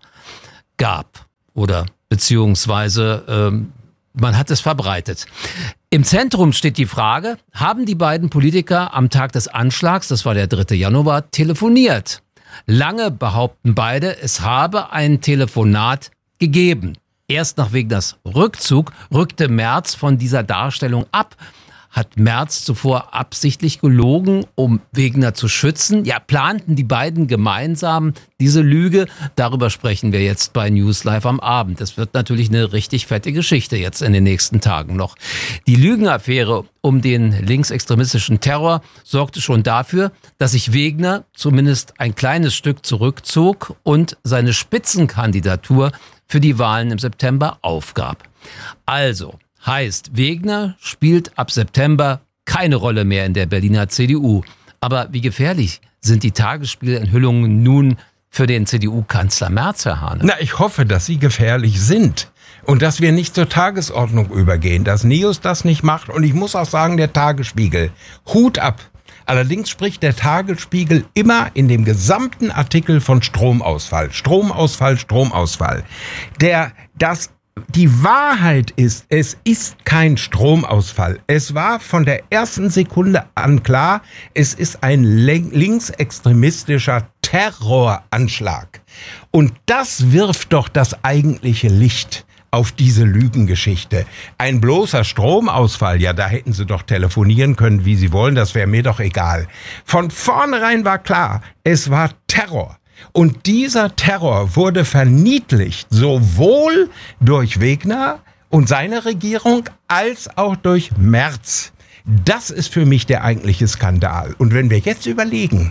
gab oder beziehungsweise ähm, man hat es verbreitet. Im Zentrum steht die Frage, haben die beiden Politiker am Tag des Anschlags, das war der dritte Januar, telefoniert? Lange behaupten beide, es habe ein Telefonat gegeben. Erst nach Wegners Rückzug rückte Merz von dieser Darstellung ab. Hat Merz zuvor absichtlich gelogen, um Wegner zu schützen? Ja, planten die beiden gemeinsam diese Lüge? Darüber sprechen wir jetzt bei News Live am Abend. Das wird natürlich eine richtig fette Geschichte jetzt in den nächsten Tagen noch. Die Lügenaffäre um den linksextremistischen Terror sorgte schon dafür, dass sich Wegner zumindest ein kleines Stück zurückzog und seine Spitzenkandidatur für die Wahlen im September aufgab. Also heißt, Wegner spielt ab September keine Rolle mehr in der Berliner C D U. Aber wie gefährlich sind die Tagesspielenthüllungen nun für den C D U-Kanzler Merz, Herr Hane? Na, ich hoffe, dass sie gefährlich sind und dass wir nicht zur Tagesordnung übergehen, dass Neos das nicht macht. Und ich muss auch sagen, der Tagesspiegel, Hut ab. Allerdings spricht der Tagesspiegel immer in dem gesamten Artikel von Stromausfall. Stromausfall, Stromausfall. Der, das Die Wahrheit ist, es ist kein Stromausfall. Es war von der ersten Sekunde an klar, es ist ein linksextremistischer Terroranschlag. Und das wirft doch das eigentliche Licht auf diese Lügengeschichte. Ein bloßer Stromausfall, ja, da hätten sie doch telefonieren können, wie sie wollen, das wäre mir doch egal. Von vornherein war klar, es war Terror. Und dieser Terror wurde verniedlicht, sowohl durch Wegner und seine Regierung als auch durch Merz. Das ist für mich der eigentliche Skandal. Und wenn wir jetzt überlegen,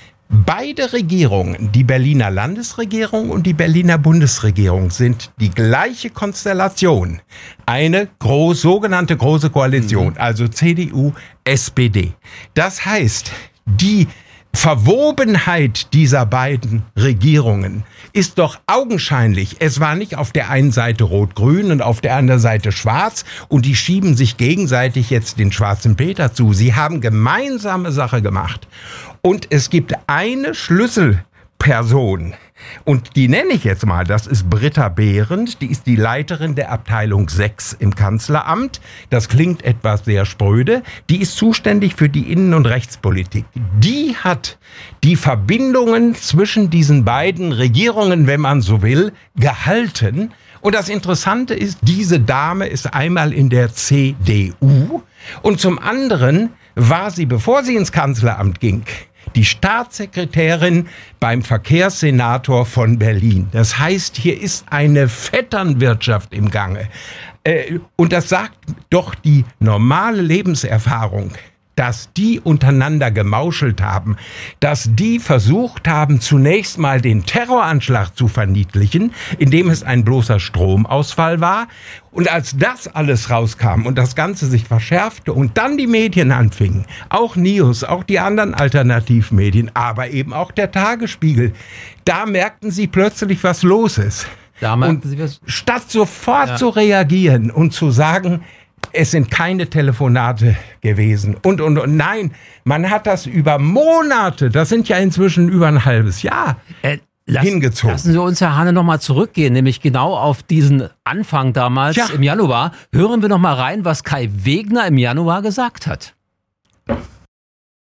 beide Regierungen, die Berliner Landesregierung und die Berliner Bundesregierung, sind die gleiche Konstellation. Eine groß, sogenannte Große Koalition, also C D U, S P D. Das heißt, die Verwobenheit dieser beiden Regierungen ist doch augenscheinlich. Es war nicht auf der einen Seite rot-grün und auf der anderen Seite schwarz und die schieben sich gegenseitig jetzt den schwarzen Peter zu. Sie haben gemeinsame Sache gemacht. Und es gibt eine Schlüsselperson und die nenne ich jetzt mal, das ist Britta Behrendt, die ist die Leiterin der Abteilung sechs im Kanzleramt. Das klingt etwas sehr spröde. Die ist zuständig für die Innen- und Rechtspolitik. Die hat die Verbindungen zwischen diesen beiden Regierungen, wenn man so will, gehalten. Und das Interessante ist, diese Dame ist einmal in der C D U und zum anderen war sie, bevor sie ins Kanzleramt ging, die Staatssekretärin beim Verkehrssenator von Berlin. Das heißt, hier ist eine Vetternwirtschaft im Gange. Und das sagt doch die normale Lebenserfahrung, dass die untereinander gemauschelt haben, dass die versucht haben, zunächst mal den Terroranschlag zu verniedlichen, indem es ein bloßer Stromausfall war. Und als das alles rauskam und das Ganze sich verschärfte und dann die Medien anfingen, auch News, auch die anderen Alternativmedien, aber eben auch der Tagesspiegel, da merkten sie plötzlich, was los ist. Da merkten sie was. Statt sofort ja. zu reagieren und zu sagen, es sind keine Telefonate gewesen. Und, und, und nein, man hat das über Monate, das sind ja inzwischen über ein halbes Jahr, äh, lass, hingezogen. Lassen Sie uns, Herr Hane, noch mal zurückgehen, nämlich genau auf diesen Anfang damals ja. im Januar. Hören wir noch mal rein, was Kai Wegner im Januar gesagt hat. Ich habe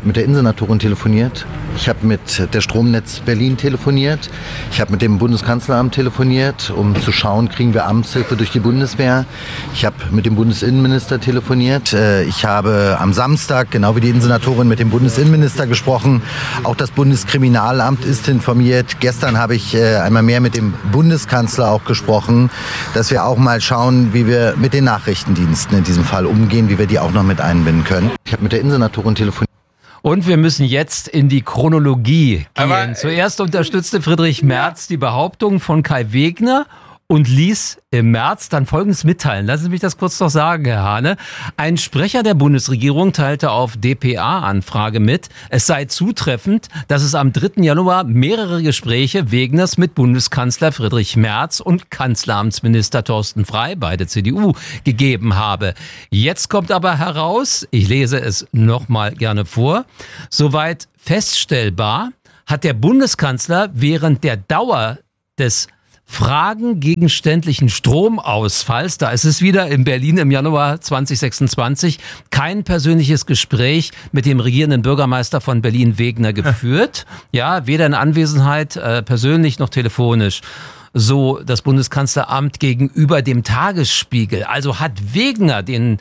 habe mit der Innensenatorin telefoniert. Ich habe mit der Stromnetz Berlin telefoniert. Ich habe mit dem Bundeskanzleramt telefoniert, um zu schauen, kriegen wir Amtshilfe durch die Bundeswehr. Ich habe mit dem Bundesinnenminister telefoniert. Ich habe am Samstag, genau wie die Innensenatorin, mit dem Bundesinnenminister gesprochen. Auch das Bundeskriminalamt ist informiert. Gestern habe ich einmal mehr mit dem Bundeskanzler auch gesprochen, dass wir auch mal schauen, wie wir mit den Nachrichtendiensten in diesem Fall umgehen, wie wir die auch noch mit einbinden können. Ich habe mit der Innensenatorin telefoniert. Und wir müssen jetzt in die Chronologie gehen. Aber, Zuerst unterstützte Friedrich Merz die Behauptung von Kai Wegner und ließ im März dann Folgendes mitteilen. Lassen Sie mich das kurz noch sagen, Herr Hahne. Ein Sprecher der Bundesregierung teilte auf D P A-Anfrage mit, es sei zutreffend, dass es am dritten Januar mehrere Gespräche Wegners mit Bundeskanzler Friedrich Merz und Kanzleramtsminister Thorsten Frey, beide C D U, gegeben habe. Jetzt kommt aber heraus, ich lese es nochmal gerne vor, soweit feststellbar, hat der Bundeskanzler während der Dauer des Fragen gegenständlichen Stromausfalls, da ist es wieder in Berlin im Januar zwanzig sechsundzwanzig, kein persönliches Gespräch mit dem regierenden Bürgermeister von Berlin Wegner geführt. Ja, weder in Anwesenheit äh, persönlich noch telefonisch. So das Bundeskanzleramt gegenüber dem Tagesspiegel. Also hat Wegner den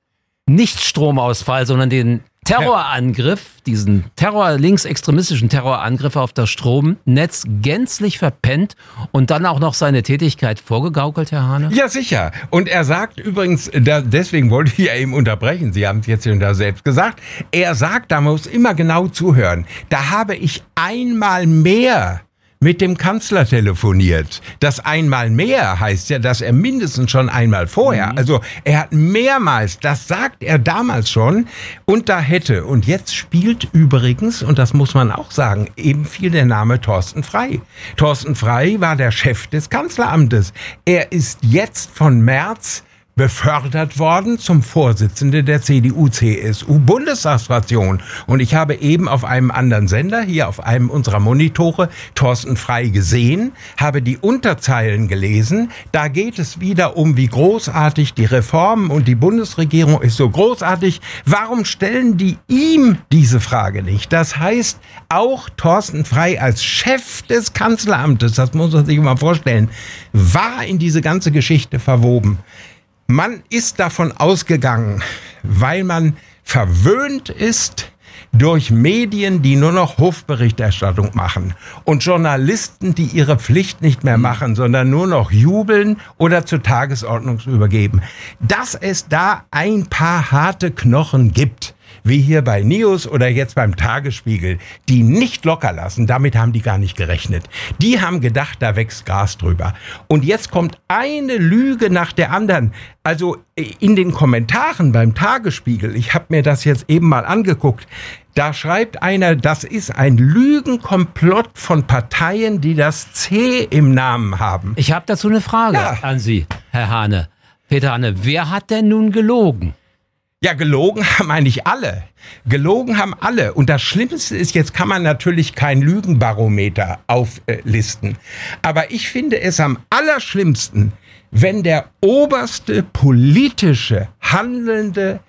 nicht Stromausfall, sondern den Terrorangriff, diesen Terror, linksextremistischen Terrorangriff auf das Stromnetz gänzlich verpennt und dann auch noch seine Tätigkeit vorgegaukelt, Herr Hahne? Ja, sicher. Und er sagt übrigens, da, deswegen wollte ich ja eben unterbrechen, Sie haben es jetzt schon da selbst gesagt, er sagt, da muss immer genau zuhören, da habe ich einmal mehr mit dem Kanzler telefoniert. Das einmal mehr heißt ja, dass er mindestens schon einmal vorher, mhm. also er hat mehrmals, das sagt er damals schon, und da hätte, und jetzt spielt übrigens, und das muss man auch sagen, eben fiel der Name Thorsten Frey. Thorsten Frey war der Chef des Kanzleramtes. Er ist jetzt von Merz befördert worden zum Vorsitzenden der C D U C S U-Bundestagsfraktion. Und ich habe eben auf einem anderen Sender, hier auf einem unserer Monitore, Thorsten Frey gesehen, habe die Unterzeilen gelesen. Da geht es wieder um, wie großartig die Reformen und die Bundesregierung ist so großartig. Warum stellen die ihm diese Frage nicht? Das heißt, auch Thorsten Frey als Chef des Kanzleramtes, das muss man sich mal vorstellen, war in diese ganze Geschichte verwoben. Man ist davon ausgegangen, weil man verwöhnt ist durch Medien, die nur noch Hofberichterstattung machen und Journalisten, die ihre Pflicht nicht mehr machen, sondern nur noch jubeln oder zur Tagesordnung übergeben, dass es da ein paar harte Knochen gibt, wie hier bei News oder jetzt beim Tagesspiegel, die nicht locker lassen. Damit haben die gar nicht gerechnet. Die haben gedacht, da wächst Gras drüber. Und jetzt kommt eine Lüge nach der anderen. Also in den Kommentaren beim Tagesspiegel, ich habe mir das jetzt eben mal angeguckt, da schreibt einer, das ist ein Lügenkomplott von Parteien, die das C im Namen haben. Ich habe dazu eine Frage ja. an Sie, Herr Hahne. Peter Hahne, wer hat denn nun gelogen? Ja, gelogen haben eigentlich alle. Gelogen haben alle. Und das Schlimmste ist, jetzt kann man natürlich kein Lügenbarometer auflisten. Aber ich finde es am allerschlimmsten, wenn der oberste politische, handelnde,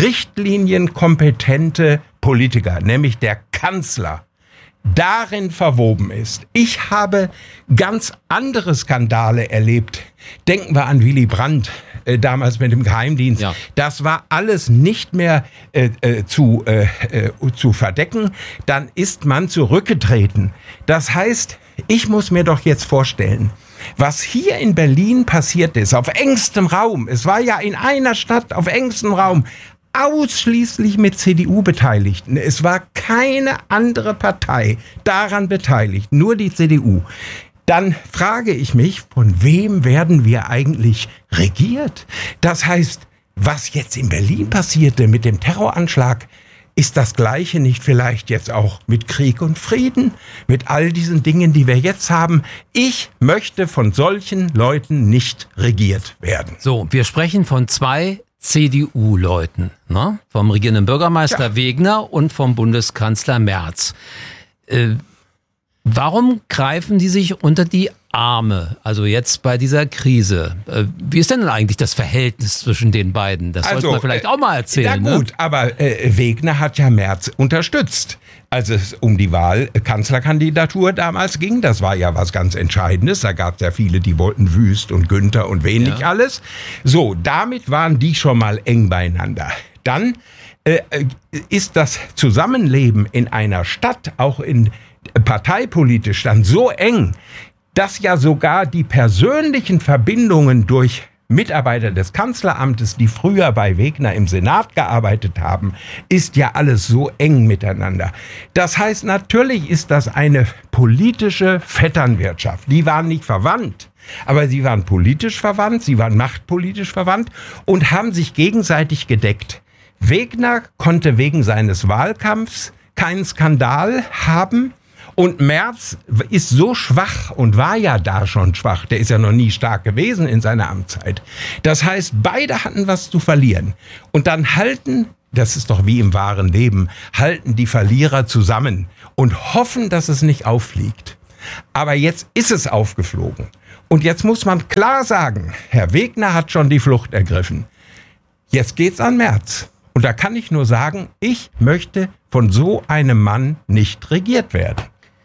richtlinienkompetente Politiker, nämlich der Kanzler, darin verwoben ist. Ich habe ganz andere Skandale erlebt. Denken wir an Willy Brandt, äh, damals mit dem Geheimdienst. Ja. Das war alles nicht mehr äh, äh, zu, äh, äh, zu verdecken. Dann ist man zurückgetreten. Das heißt, ich muss mir doch jetzt vorstellen, was hier in Berlin passiert ist, auf engstem Raum, es war ja in einer Stadt auf engstem Raum, ausschließlich mit C D U-Beteiligten. Es war keine andere Partei daran beteiligt, nur die C D U. Dann frage ich mich, von wem werden wir eigentlich regiert? Das heißt, was jetzt in Berlin passierte mit dem Terroranschlag, ist das Gleiche nicht vielleicht jetzt auch mit Krieg und Frieden? Mit all diesen Dingen, die wir jetzt haben? Ich möchte von solchen Leuten nicht regiert werden. So, wir sprechen von zwei C D U-Leuten, ne? Vom regierenden Bürgermeister ja. Wegner und vom Bundeskanzler Merz. Äh, warum greifen die sich unter die Arme, also jetzt bei dieser Krise. Wie ist denn eigentlich das Verhältnis zwischen den beiden? Das also, sollte man vielleicht auch mal erzählen. Ja gut, ne? aber äh, Wegner hat ja Merz unterstützt, als es um die Wahl Kanzlerkandidatur damals ging. Das war ja was ganz Entscheidendes. Da gab es ja viele, die wollten Wüst und Günther und wenig Ja. alles. So, damit waren die schon mal eng beieinander. Dann äh, ist das Zusammenleben in einer Stadt, auch in parteipolitisch dann so eng, dass ja sogar die persönlichen Verbindungen durch Mitarbeiter des Kanzleramtes, die früher bei Wegner im Senat gearbeitet haben, ist ja alles so eng miteinander. Das heißt, natürlich ist das eine politische Vetternwirtschaft. Die waren nicht verwandt, aber sie waren politisch verwandt, sie waren machtpolitisch verwandt und haben sich gegenseitig gedeckt. Wegner konnte wegen seines Wahlkampfs keinen Skandal haben. Und Merz ist so schwach und war ja da schon schwach. Der ist ja noch nie stark gewesen in seiner Amtszeit. Das heißt, beide hatten was zu verlieren. Und dann halten, das ist doch wie im wahren Leben, halten die Verlierer zusammen und hoffen, dass es nicht auffliegt. Aber jetzt ist es aufgeflogen. Und jetzt muss man klar sagen, Herr Wegner hat schon die Flucht ergriffen. Jetzt geht's an Merz. Und da kann ich nur sagen, ich möchte von so einem Mann nicht regiert werden.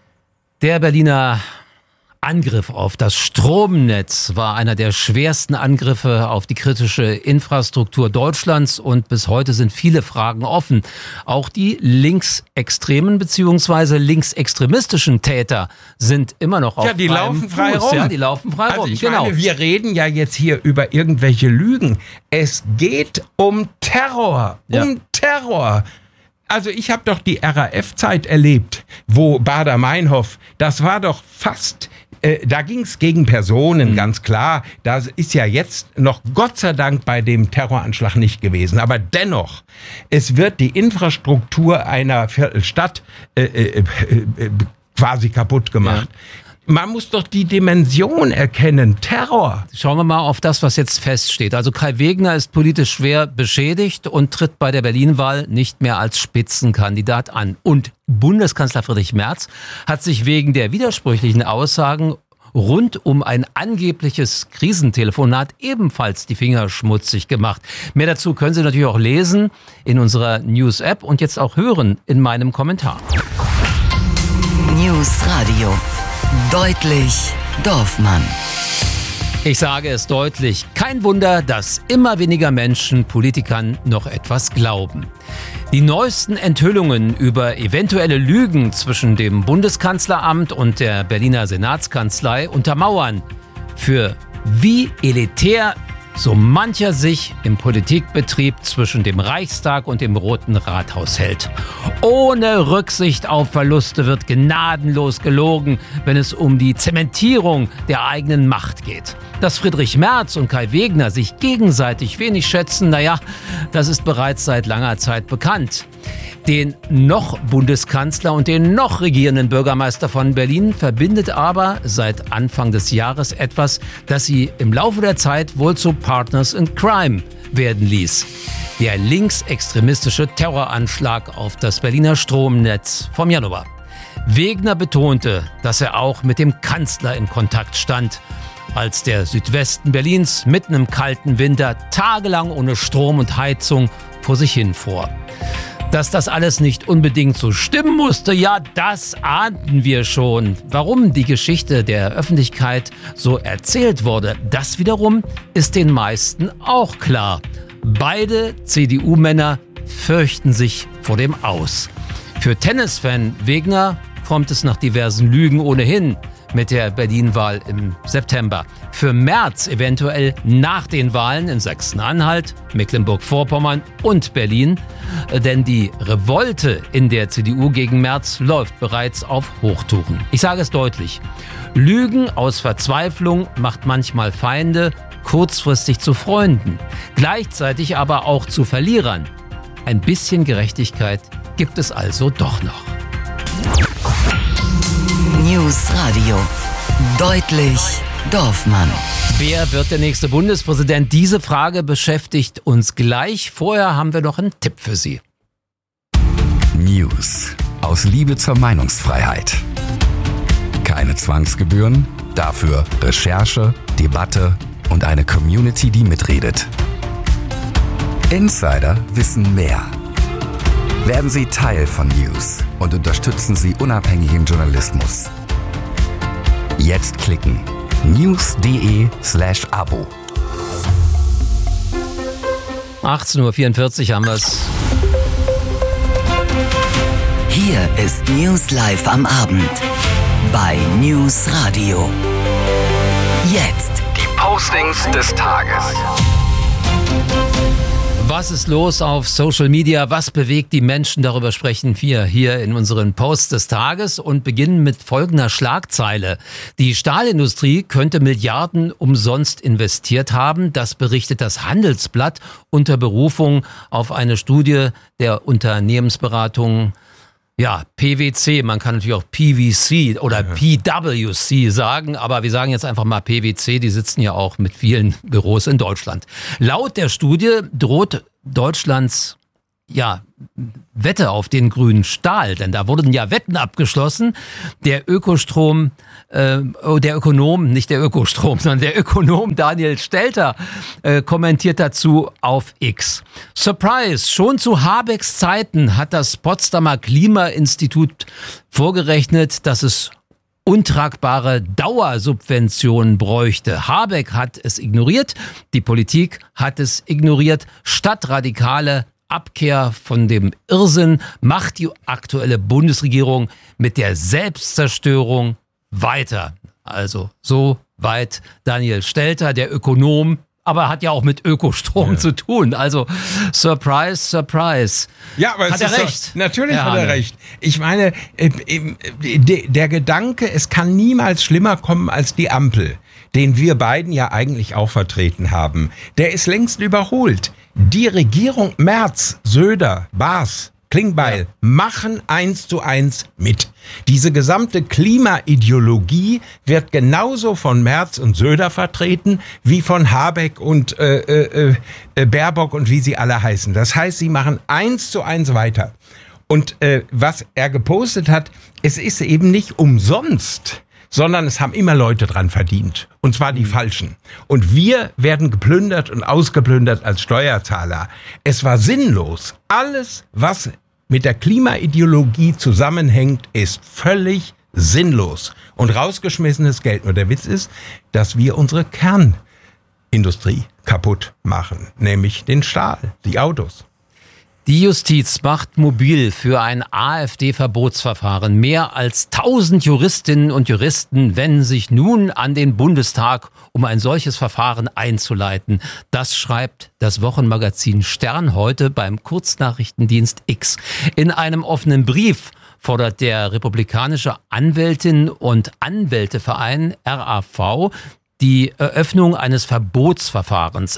Der Berliner Angriff auf das Stromnetz war einer der schwersten Angriffe auf die kritische Infrastruktur Deutschlands und bis heute sind viele Fragen offen. Auch die linksextremen bzw. linksextremistischen Täter sind immer noch auf Ja, die laufen frei Fuß. rum. Ja, die laufen frei Also rum. ich Genau. meine, wir reden ja jetzt hier über irgendwelche Lügen. Es geht um Terror, um Ja. Terror. Also ich habe doch die R A F-Zeit erlebt, wo Baader-Meinhof, das war doch fast, äh, da ging es gegen Personen, mhm. ganz klar. Das ist ja jetzt noch Gott sei Dank bei dem Terroranschlag nicht gewesen. Aber dennoch, es wird die Infrastruktur einer Viertelstadt äh, äh, äh, quasi kaputt gemacht. Ja. Man muss doch die Dimension erkennen. Terror. Schauen wir mal auf das, was jetzt feststeht. Also Kai Wegner ist politisch schwer beschädigt und tritt bei der Berlin-Wahl nicht mehr als Spitzenkandidat an. Und Bundeskanzler Friedrich Merz hat sich wegen der widersprüchlichen Aussagen rund um ein angebliches Krisentelefonat ebenfalls die Finger schmutzig gemacht. Mehr dazu können Sie natürlich auch lesen in unserer News-App und jetzt auch hören in meinem Kommentar. News Radio. Deutlich Dorfmann. Ich sage es deutlich, kein Wunder, dass immer weniger Menschen Politikern noch etwas glauben. Die neuesten Enthüllungen über eventuelle Lügen zwischen dem Bundeskanzleramt und der Berliner Senatskanzlei untermauern, für wie elitär so mancher sich im Politikbetrieb zwischen dem Reichstag und dem Roten Rathaus hält. Ohne Rücksicht auf Verluste wird gnadenlos gelogen, wenn es um die Zementierung der eigenen Macht geht. Dass Friedrich Merz und Kai Wegner sich gegenseitig wenig schätzen, naja, das ist bereits seit langer Zeit bekannt. Den noch Bundeskanzler und den noch regierenden Bürgermeister von Berlin verbindet aber seit Anfang des Jahres etwas, das sie im Laufe der Zeit wohl zu Partners in Crime werden ließ. Der linksextremistische Terroranschlag auf das Berliner Stromnetz vom Januar. Wegner betonte, dass er auch mit dem Kanzler in Kontakt stand, als der Südwesten Berlins mitten im kalten Winter tagelang ohne Strom und Heizung vor sich hinfuhr. Dass das alles nicht unbedingt so stimmen musste, ja, das ahnten wir schon. Warum die Geschichte der Öffentlichkeit so erzählt wurde, das wiederum ist den meisten auch klar. Beide C D U-Männer fürchten sich vor dem Aus. Für Tennisfan Wegner kommt es nach diversen Lügen ohnehin mit der Berlin-Wahl im September. Für Merz eventuell nach den Wahlen in Sachsen-Anhalt, Mecklenburg-Vorpommern und Berlin. Denn die Revolte in der C D U gegen Merz läuft bereits auf Hochtouren. Ich sage es deutlich. Lügen aus Verzweiflung macht manchmal Feinde kurzfristig zu Freunden, gleichzeitig aber auch zu Verlierern. Ein bisschen Gerechtigkeit gibt es also doch noch. News Radio. Deutlich Dorfmann. Wer wird der nächste Bundespräsident? Diese Frage beschäftigt uns gleich. Vorher haben wir noch einen Tipp für Sie. News aus Liebe zur Meinungsfreiheit. Keine Zwangsgebühren, dafür Recherche, Debatte und eine Community, die mitredet. Insider wissen mehr. Werden Sie Teil von News und unterstützen Sie unabhängigen Journalismus. Jetzt klicken news.de slash Abo. achtzehn Uhr vierundvierzig haben wir es. Hier ist News Live am Abend bei News Radio. Jetzt die Postings des Tages. Was ist los auf Social Media? Was bewegt die Menschen? Darüber sprechen wir hier in unseren Posts des Tages und beginnen mit folgender Schlagzeile. Die Stahlindustrie könnte Milliarden umsonst investiert haben. Das berichtet das Handelsblatt unter Berufung auf eine Studie der Unternehmensberatung. Ja, P W C, man kann natürlich auch P V C oder P W C sagen, aber wir sagen jetzt einfach mal P W C, die sitzen ja auch mit vielen Büros in Deutschland. Laut der Studie droht Deutschlands, ja, Wette auf den grünen Stahl, denn da wurden ja Wetten abgeschlossen. Der Ökostrom, äh, der Ökonom, nicht der Ökostrom, sondern der Ökonom Daniel Stelter äh, kommentiert dazu auf X. Surprise, schon zu Habecks Zeiten hat das Potsdamer Klimainstitut vorgerechnet, dass es untragbare Dauersubventionen bräuchte. Habeck hat es ignoriert, die Politik hat es ignoriert. Stadtradikale Abkehr von dem Irrsinn macht die aktuelle Bundesregierung mit der Selbstzerstörung weiter. Also so weit Daniel Stelter, der Ökonom, aber hat ja auch mit Ökostrom ja. zu tun. Also surprise, surprise. Ja, aber hat es er ist recht? Doch, natürlich ja, hat er recht. Ich meine, der Gedanke, es kann niemals schlimmer kommen als die Ampel, den wir beiden ja eigentlich auch vertreten haben, der ist längst überholt. Die Regierung Merz, Söder, Baas, Klingbeil ja. machen eins zu eins mit. Diese gesamte Klimaideologie wird genauso von Merz und Söder vertreten wie von Habeck und äh, äh, äh, Baerbock und wie sie alle heißen. Das heißt, sie machen eins zu eins weiter. Und äh, was er gepostet hat, es ist eben nicht umsonst, sondern es haben immer Leute dran verdient. Und zwar die Falschen. Und wir werden geplündert und ausgeplündert als Steuerzahler. Es war sinnlos. Alles, was mit der Klimaideologie zusammenhängt, ist völlig sinnlos. Und rausgeschmissenes Geld. Nur der Witz ist, dass wir unsere Kernindustrie kaputt machen. Nämlich den Stahl, die Autos. Die Justiz macht mobil für ein AfD-Verbotsverfahren. Mehr als tausend Juristinnen und Juristen wenden sich nun an den Bundestag, um ein solches Verfahren einzuleiten. Das schreibt das Wochenmagazin Stern heute beim Kurznachrichtendienst X. In einem offenen Brief fordert der republikanische Anwältinnen- und Anwälteverein R A V die Eröffnung eines Verbotsverfahrens.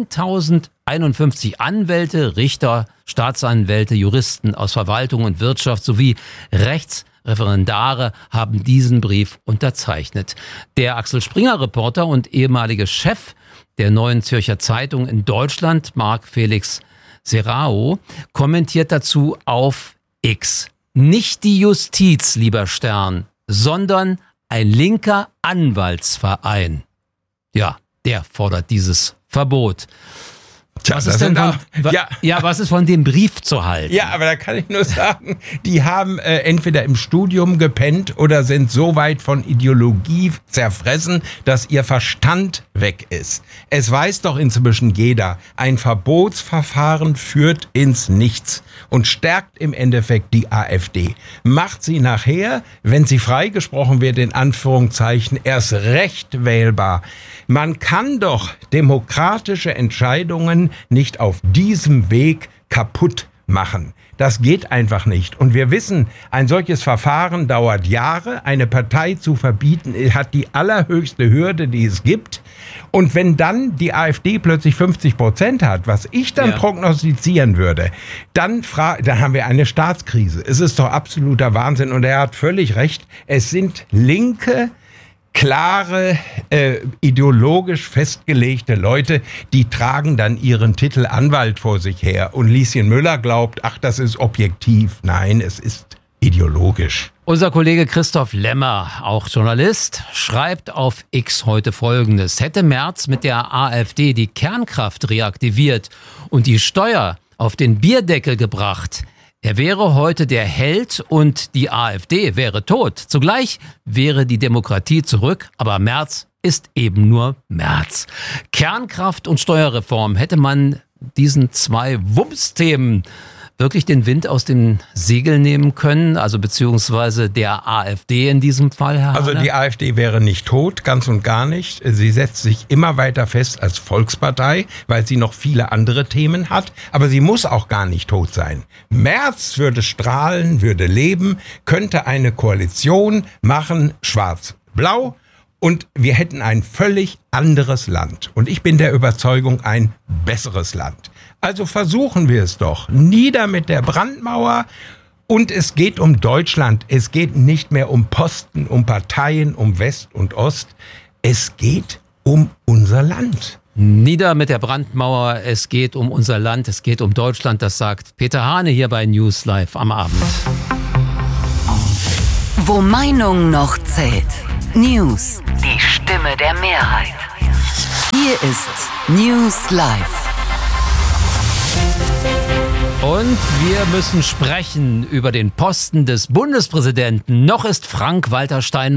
tausendeinundfünfzig Anwälte, Richter, Staatsanwälte, Juristen aus Verwaltung und Wirtschaft sowie Rechtsreferendare haben diesen Brief unterzeichnet. Der Axel Springer-Reporter und ehemalige Chef der Neuen Zürcher Zeitung in Deutschland, Marc Felix Serrao, kommentiert dazu auf X. Nicht die Justiz, lieber Stern, sondern ein linker Anwaltsverein. Ja, der fordert dieses Verbot. Tja, was ist denn von, auch, ja. ja, was ist von dem Brief zu halten? Ja, aber da kann ich nur sagen, die haben äh, entweder im Studium gepennt oder sind so weit von Ideologie zerfressen, dass ihr Verstand weg ist. Es weiß doch inzwischen jeder, ein Verbotsverfahren führt ins Nichts und stärkt im Endeffekt die AfD. Macht sie nachher, wenn sie freigesprochen wird, in Anführungszeichen, erst recht wählbar. Man kann doch demokratische Entscheidungen nicht auf diesem Weg kaputt machen. Das geht einfach nicht. Und wir wissen, ein solches Verfahren dauert Jahre. Eine Partei zu verbieten hat die allerhöchste Hürde, die es gibt. Und wenn dann die AfD plötzlich fünfzig Prozent hat, was ich dann ja. prognostizieren würde, dann, fra- dann haben wir eine Staatskrise. Es ist doch absoluter Wahnsinn. Und er hat völlig recht. Es sind linke, klare, äh, ideologisch festgelegte Leute, die tragen dann ihren Titel Anwalt vor sich her. Und Lieschen Müller glaubt, ach, das ist objektiv. Nein, es ist ideologisch. Unser Kollege Christoph Lemmer, auch Journalist, schreibt auf X heute Folgendes. Hätte Merz mit der AfD die Kernkraft reaktiviert und die Steuer auf den Bierdeckel gebracht, er wäre heute der Held und die AfD wäre tot. Zugleich wäre die Demokratie zurück, aber Merz ist eben nur Merz. Kernkraft und Steuerreform, hätte man diesen zwei Wumms-Themen wirklich den Wind aus den Segeln nehmen können, also beziehungsweise der AfD in diesem Fall, Herr Also Hahner? die AfD wäre nicht tot, ganz und gar nicht. Sie setzt sich immer weiter fest als Volkspartei, weil sie noch viele andere Themen hat, aber sie muss auch gar nicht tot sein. Merz würde strahlen, würde leben, könnte eine Koalition machen, schwarz-blau, und wir hätten ein völlig anderes Land. Und ich bin der Überzeugung, ein besseres Land. Also versuchen wir es doch. Nieder mit der Brandmauer. Und es geht um Deutschland. Es geht nicht mehr um Posten, um Parteien, um West und Ost. Es geht um unser Land. Nieder mit der Brandmauer. Es geht um unser Land. Es geht um Deutschland. Das sagt Peter Hane hier bei News Live am Abend. Wo Meinung noch zählt. News. Die Stimme der Mehrheit. Hier ist News Live. Und wir müssen sprechen über den Posten des Bundespräsidenten. Noch ist Frank-Walter Steinmeier